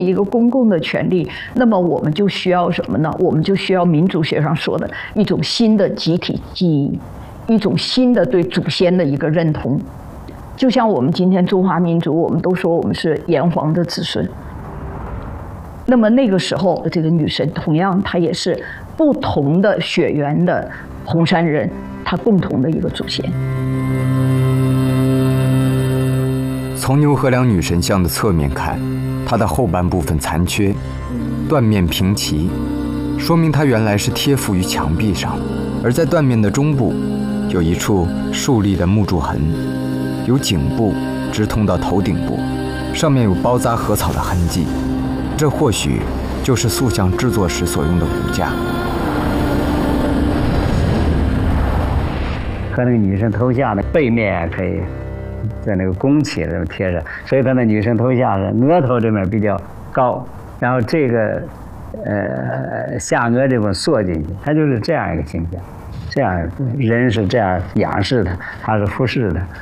一个公共的权利，那么我们就需要什么呢？我们就需要民族学上说的一种新的集体记忆，一种新的对祖先的一个认同。就像我们今天中华民族，我们都说我们是炎黄的子孙。那么那个时候的这个女神，同样她也是不同的血缘的红山人，她共同的一个祖先。 从牛河梁女神像的侧面看，它的后半部分残缺，断面平齐，说明它原来是贴附于墙壁上。而在断面的中部，有一处竖立的木柱痕，由颈部直通到头顶部，上面有包扎禾草的痕迹。这或许就是塑像制作时所用的骨架。 和那个女神头像的背面可以在那个宫旗这么贴着，所以它的女神头像是额头这面比较高，然后这个下颚这部缩进去，它就是这样一个形象。这样人是这样仰视的，它是俯视的。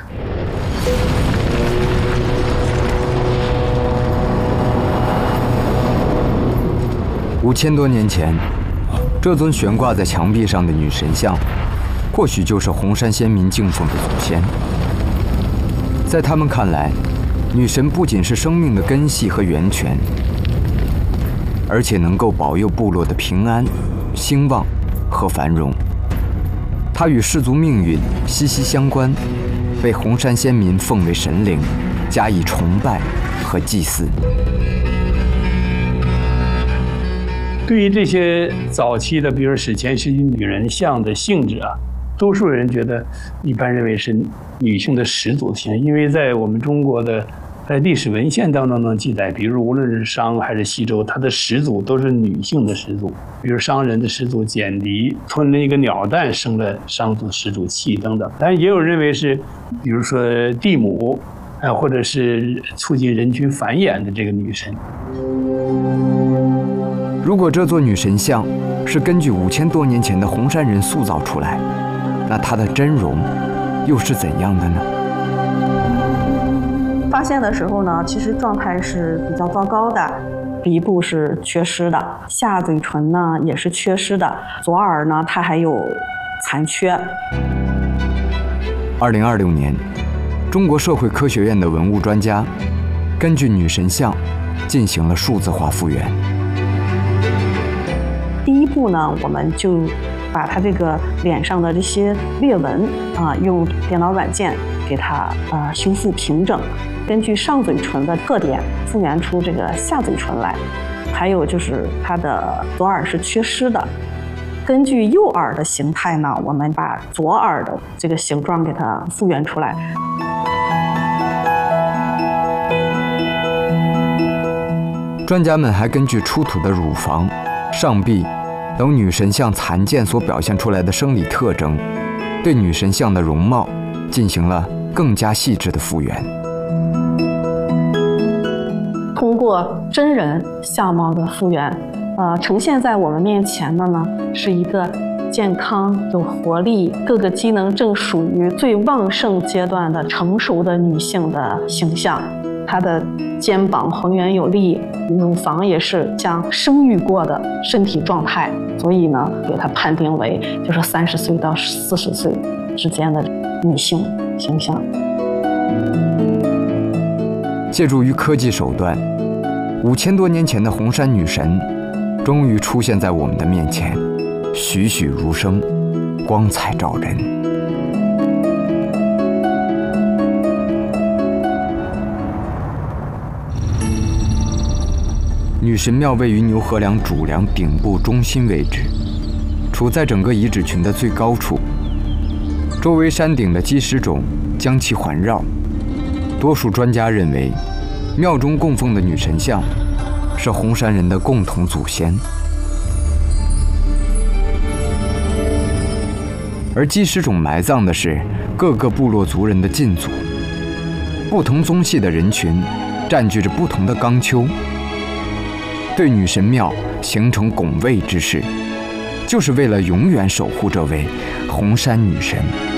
5000多年前，这尊悬挂在墙壁上的女神像，或许就是红山先民敬奉的祖先。在他们看来，女神不仅是生命的根系和源泉，而且能够保佑部落的平安、兴旺和繁荣。她与氏族命运息息相关，被红山先民奉为神灵，加以崇拜和祭祀。 对于这些早期的，比如史前时期女人像的性质啊，多数人觉得，一般认为是女性的始祖性，因为在我们中国的在历史文献当中能记载，比如无论是商还是西周，它的始祖都是女性的始祖，比如商人的始祖简狄吞了一个鸟蛋生了商祖始祖契等等。但也有认为是，比如说地母，或者是促进人群繁衍的这个女神。 如果这座女神像是根据5000多年前的红山人塑造出来，那她的真容又是怎样的呢？ 发现的时候呢，其实状态是比较糟糕的，鼻部是缺失的，下嘴唇呢也是缺失的，左耳呢它还有残缺。 2026年，中国社会科学院的文物专家根据女神像进行了数字化复原。 第一步呢，我们就把它这个脸上的这些裂纹用电脑软件给它修复平整，根据上嘴唇的特点复原出这个下嘴唇来。还有就是它的左耳是缺失的，根据右耳的形态呢，我们把左耳的这个形状给它复原出来。 专家们还根据出土的乳房、上臂等女神像残件所表现出来的生理特征，对女神像的容貌进行了更加细致的复原。 通过真人相貌的复原，呈现在我们面前的呢，是一个健康、有活力、各个机能正属于最旺盛阶段的成熟的女性的形象。她的肩膀浑圆有力，乳房也是像生育过的身体状态，所以呢，给她判定为就是30岁到40岁之间的女性形象。 借助于科技手段，5000多年前的红山女神终于出现在我们的面前，栩栩如生，光彩照人。女神庙位于牛河梁主梁顶部中心位置，处在整个遗址群的最高处，周围山顶的基石冢将其环绕。多数专家认为，庙中供奉的女神像是红山人的共同祖先，而基石冢埋葬的是各个部落族人的近祖。不同宗系的人群占据着不同的纲丘，对女神庙形成拱卫之势，就是为了永远守护这位红山女神。